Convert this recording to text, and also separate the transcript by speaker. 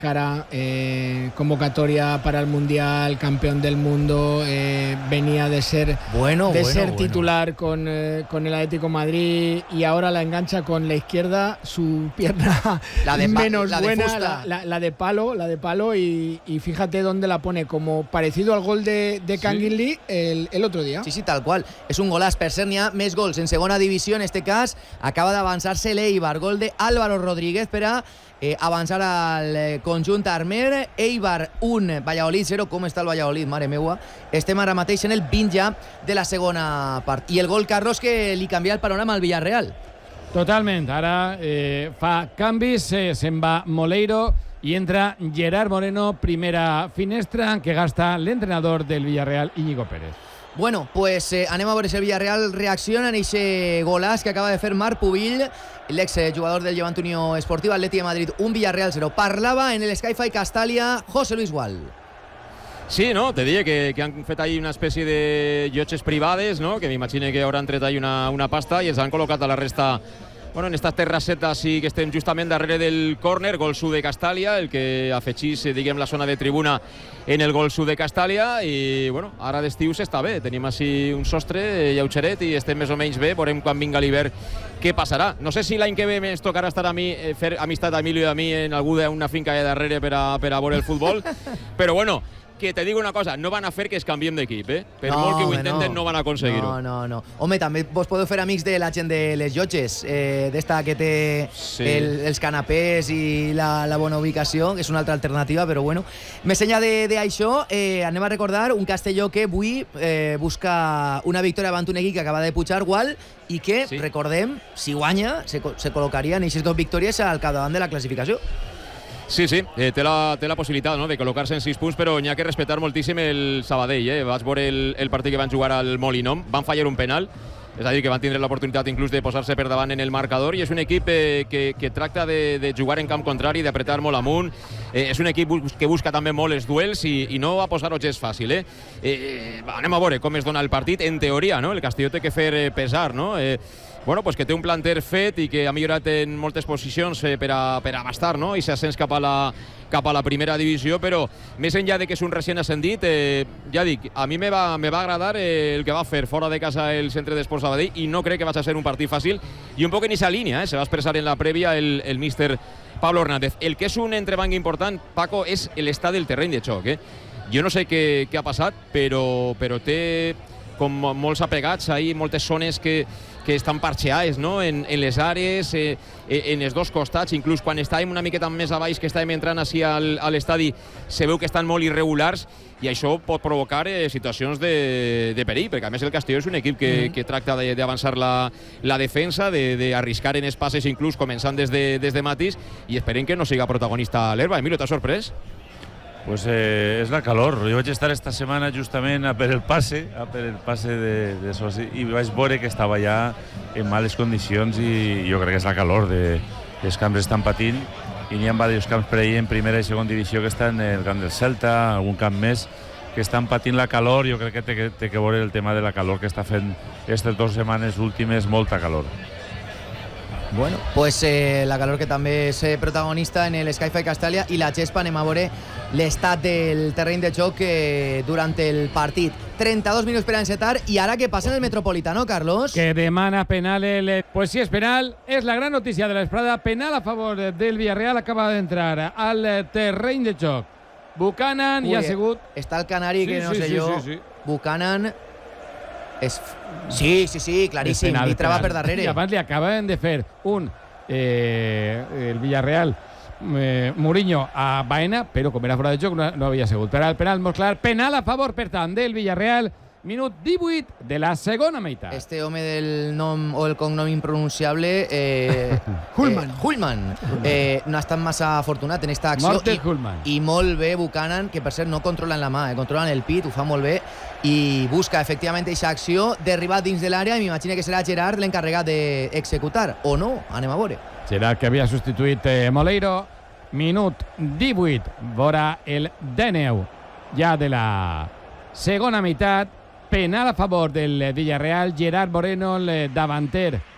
Speaker 1: cara, convocatoria para el Mundial, campeón del mundo, venía de ser titular con el Atlético de Madrid y ahora la engancha con la izquierda, su pierna menos buena, la de palo y fíjate dónde la pone, como parecido al gol de Kangin Lee el otro día.
Speaker 2: Sí, tal cual. És un golaç. Per cert, n'hi ha més gols en segona divisió. En este cas, acaba d'avançar-se l'Eibar. Gol de Álvaro Rodríguez per a avançar al conjunt armer. Eibar 1, Valladolid 0. Com està el Valladolid, mare meua? Estem ara mateix en el 20 ja de la segona part. I el gol, Carlos, que li canvia el panorama al Villarreal.
Speaker 3: Totalment. Ara fa canvis, se'n va Moleiro i entra Gerard Moreno, primera finestra que gasta l'entrenador del Villarreal, Íñigo Pérez.
Speaker 2: Bueno, pues anem a veure si el Villarreal reacciona en aquest golaç que acaba de fer Marc Pubill, l'exjugador del Llevant Unió Esportiva Atleti de Madrid, un Villarreal 0. Parlava en el Sky-Fi Castalia José Luis Gual.
Speaker 4: Sí, no, te diria que han fet ahí una espècie de llotges privades, no? Que m'imagino que hauran tret ahí una pasta i els han col·locat a la resta. Bueno, en esta terrasseta sí que estem justament darrere del córner, gol sud de Castàlia, el que afegís, diguem, la zona de tribuna en el gol sud de Castàlia, i bueno, ara d'estiu s'està bé, tenim així un sostre lleugeret i estem més o menys bé, veurem quan vinga l'hivern què passarà. No sé si l'any que ve ens tocarà estar a mi, fer amistat a Emilio i a mi en una finca allà darrere per a veure el futbol, però bueno, que te digo una cosa, no van a fer que es canviem d'equip, Per molt que ho intenten, no van a aconseguir-ho.
Speaker 2: No. Home, també vos podeu fer amics de la gent de les llotges, d'esta que té els canapés i la bona ubicació, que és una altra alternativa, però bueno. Més enllà d'això, anem a recordar un Castelló que avui busca una victòria davant un equip que acaba de pujar, Gual, i que, recordem, si guanya, se col·locaria en aquestes 2 victòries al capdavant de la classificació.
Speaker 4: Sí, té la possibilitat, no?, de col·locar-se en 6 punts, però n'hi ha que respectar moltíssim el Sabadell. Vaig veure el partit que van jugar al Molinón, van fallar un penal, és a dir, que van tindre l'oportunitat inclús de posar-se per davant en el marcador, i és un equip que tracta de jugar en camp contrari, d'apretar molt amunt. És un equip que busca també molt els duels i no va posar-ho gens fàcil. Anem a veure com es dona el partit. En teoria, no?, el Castelló té que fer pesar, no?, bueno, pues que té un planter fet i que ha millorat en moltes posicions per a abastar, no?, i s'ascens cap a la primera divisió, però més enllà de que és un recient ascendit, ja dic, a mi me va agradar el que va fer fora de casa el Centre d'Esports Sabadell, i no crec que vagi a ser un partit fàcil, i un poc en aquesta línia, se va expressar en la prèvia el míster Pablo Hernández. El que és un entrebanc important, Paco, és l'estat del terreny de xoc. Jo no sé què ha passat, però té com molts apegats ahí, moltes zones que estan parxeades, no?, en les àrees, en els dos costats, inclús quan estàvem una miqueta més a baix, que estàvem entrant així a l'estadi, se veu que estan molt irregulars, i això pot provocar situacions de perill, perquè a més el Castelló és un equip que tracta d'avançar la defensa, d'arriscar en espases, inclús començant des de matís, i esperem que no siga protagonista l'herba. Emilio, t'ha sorprès?
Speaker 5: Pues és la calor. Jo vaig estar esta setmana justament a per el passe de soci, i vaig veure que estava ja en males condicions, i jo crec que és la calor els camps estan patint, i n'hi ha diversos camps per ahir en primera i segona divisió que estan en el camp del Celta, algun camp més, que estan patint la calor. Jo crec que té que veure el tema de la calor que està fent aquestes 2 setmanes últimes, molta calor.
Speaker 2: Bueno, pues la calor que també és protagonista en el Sky-Fi Castalia, i la gespa, anem a veure l'estat del terreny de joc durant el partit. 32 minuts per a encetar, i ara què passa en el Metropolitano, Carlos?
Speaker 3: Que demana penal Pues sí, es penal, es la gran noticia de la esprada. Penal a favor del Villarreal, acaba de entrar al terreny de joc Buchanan, i ha sigut...
Speaker 2: Està el canari, que no sé jo. Buchanan... Sí, claríssim, i trava per darrere.
Speaker 3: I abans li acaben de fer el Villarreal Mourinho a Baena, però com era fora de joc no havia sigut. Però el penal molt clar, penal a favor, per tant, del Villarreal, minut 18 de la segona meitat.
Speaker 2: Este home del nom o el cognom impronunciable, Hullman, no ha estat massa afortunat en esta acció, i molt bé Buchanan, que per cert no controlen la mà, controlen el pit, ho fa molt bé, i busca efectivament aquesta acció d'arribar dins de l'àrea, i m'imagino que serà Gerard l'encarregat d'executar, o no, anem a veure.
Speaker 3: Gerard, que havia substituït Moleiro, minut 18, vora el 19 ja de la segona meitat. Penal a favor del Villarreal, Gerard Moreno, el davanter